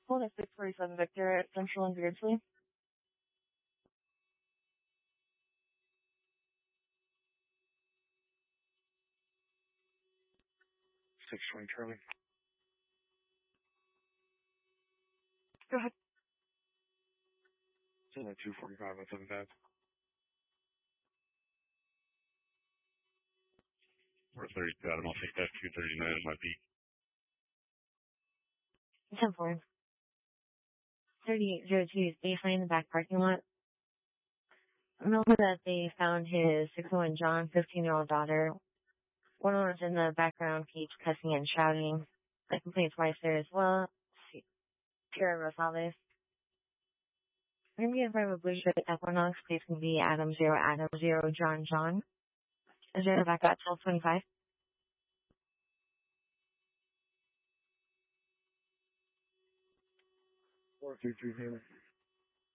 Hold at 647 Victor at Central and Beardsley. 620 Charlie. Go ahead. It's in at 245 on 75. Or 32, I don't think that's 239, it might be. 10-4. 3802 is behind the back parking lot. Remember that they found his 601 John, 15-year-old daughter. One of them was in the background, keeps cussing and shouting. I complained twice there as well. Tierra Rosales. We're going to be in front of a blue shirt Equinox. Please can be Adam 0, John. Is there back at 1225? 423 Taylor.